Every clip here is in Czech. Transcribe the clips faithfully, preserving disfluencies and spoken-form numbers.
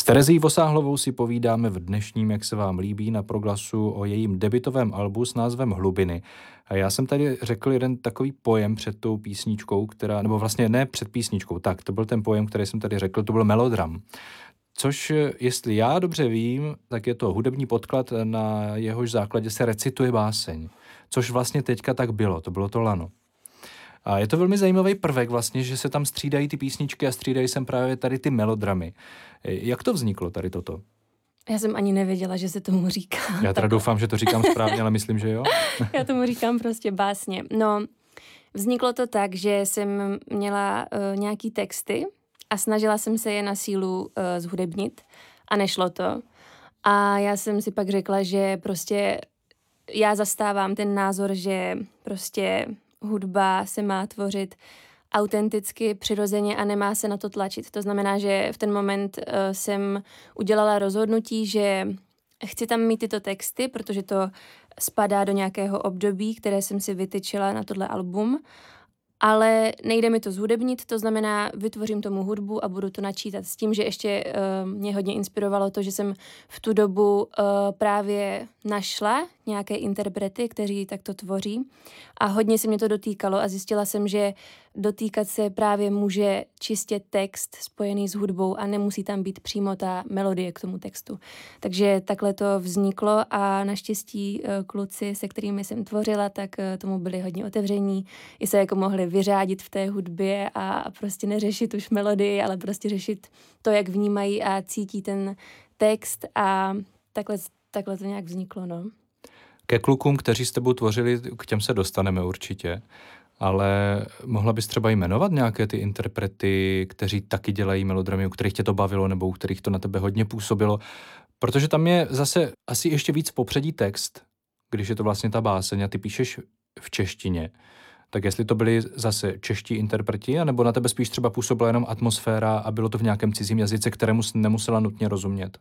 Terezí Vosáhlovou si povídáme v dnešním, jak se vám líbí, na Proglasu o jejím debutovém albu s názvem Hlubiny. A já jsem tady řekl jeden takový pojem před tou písničkou, která, nebo vlastně ne před písničkou, tak to byl ten pojem, který jsem tady řekl, to byl melodram. Což, jestli já dobře vím, tak je to hudební podklad, na jehož základě se recituje báseň. Což vlastně teďka tak bylo, to bylo to lano. A je to velmi zajímavý prvek vlastně, že se tam střídají ty písničky a střídají sem právě tady ty melodramy. Jak to vzniklo tady toto? Já jsem ani nevěděla, že se tomu říká. Já teda doufám, že to říkám správně, ale myslím, že jo. Já tomu říkám prostě básně. No, vzniklo to tak, že jsem měla uh, nějaký texty a snažila jsem se je na sílu uh, zhudebnit a nešlo to. A já jsem si pak řekla, že prostě já zastávám ten názor, že prostě hudba se má tvořit autenticky, přirozeně a nemá se na to tlačit. To znamená, že v ten moment uh, jsem udělala rozhodnutí, že chci tam mít tyto texty, protože to spadá do nějakého období, které jsem si vytyčila na tohle album, ale nejde mi to zhudebnit, to znamená, vytvořím tomu hudbu a budu to načítat s tím, že ještě uh, mě hodně inspirovalo to, že jsem v tu dobu uh, právě našla nějaké interprety, kteří takto tvoří a hodně se mě to dotýkalo a zjistila jsem, že dotýkat se právě může čistě text spojený s hudbou a nemusí tam být přímo ta melodie k tomu textu. Takže takhle to vzniklo a naštěstí uh, kluci, se kterými jsem tvořila, tak uh, tomu byli hodně otevření, i se jako mohli vyřádit v té hudbě a, a prostě neřešit už melodii, ale prostě řešit to, jak vnímají a cítí ten text a takhle, takhle to nějak vzniklo, no. Ke klukům, kteří s tebou tvořili, k těm se dostaneme určitě, ale mohla bys třeba jmenovat nějaké ty interprety, kteří taky dělají melodramy, u kterých tě to bavilo nebo u kterých to na tebe hodně působilo, protože tam je zase asi ještě víc popředí text, když je to vlastně ta báseň a ty píšeš v češtině. Tak jestli to byli zase čeští interpreti, anebo na tebe spíš třeba působila jenom atmosféra a bylo to v nějakém cizím jazyce, kterému nemusela nutně rozumět?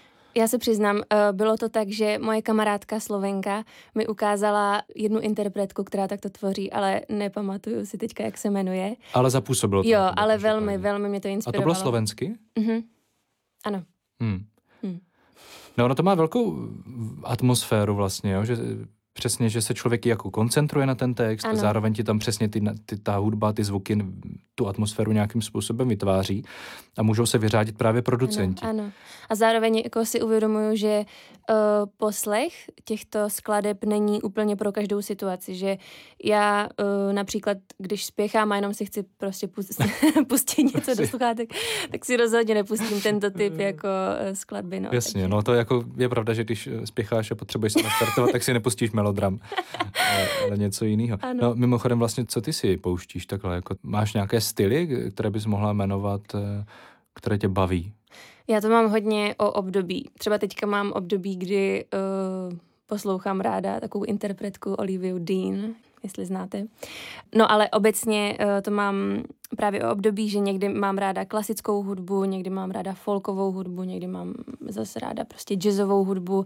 Já se přiznám, bylo to tak, že moje kamarádka Slovenka mi ukázala jednu interpretku, která takto tvoří, ale nepamatuju si teďka, jak se jmenuje. Ale zapůsobilo to. Jo, ale velmi, velmi mě to inspirovalo. A to bylo slovensky? Mhm, ano. Hmm. Hmm. No, ono to má velkou atmosféru vlastně, jo, že přesně, že se člověk jako koncentruje na ten text ano. A zároveň ti tam přesně ty, ty, ta hudba, ty zvuky, tu atmosféru nějakým způsobem vytváří a můžou se vyřádit právě producenti. Ano, ano. A zároveň jako si uvědomuju, že uh, poslech těchto skladeb není úplně pro každou situaci, že já uh, například, když spěchám a jenom si chci prostě pustit, pustit něco do sluchátek, tak si rozhodně nepustím tento typ jako uh, skladby. No, jasně, takže. No to jako je pravda, že když spěcháš a potřebuješ se nastartovat, tak si nepustíš melodram, ale, ale něco jiného. No mimochodem vlastně, co ty si pouštíš takhle? Jako, máš nějaké styly, které bys mohla jmenovat, které tě baví? Já to mám hodně o období. Třeba teďka mám období, kdy uh, poslouchám ráda takovou interpretku Oliviu Dean, jestli znáte. No ale obecně uh, to mám právě o období, že někdy mám ráda klasickou hudbu, někdy mám ráda folkovou hudbu, někdy mám zase ráda prostě jazzovou hudbu,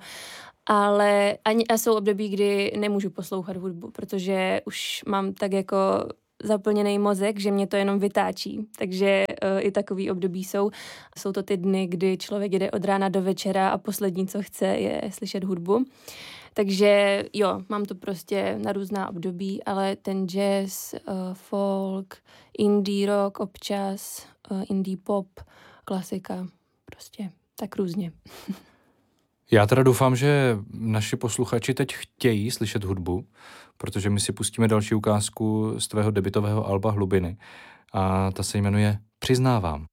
ale ani, a jsou období, kdy nemůžu poslouchat hudbu, protože už mám tak jako zaplněný mozek, že mě to jenom vytáčí. Takže uh, i takový období jsou. Jsou to ty dny, kdy člověk jede od rána do večera a poslední, co chce, je slyšet hudbu. Takže jo, mám to prostě na různá období, ale ten jazz, uh, folk, indie rock občas, uh, indie pop, klasika, prostě tak různě. Já teda doufám, že naši posluchači teď chtějí slyšet hudbu, protože my si pustíme další ukázku z tvého debutového alba Hlubiny. A ta se jmenuje Přiznávám.